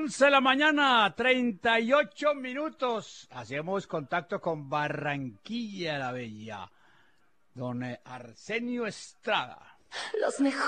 11 de la mañana, 38 minutos. Hacemos contacto con Barranquilla la Bella. Don Arsenio Estrada. Los mejores.